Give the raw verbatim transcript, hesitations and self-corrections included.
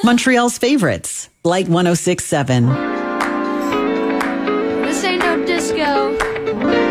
Montreal's favorites. Light one oh six point seven. This ain't no disco.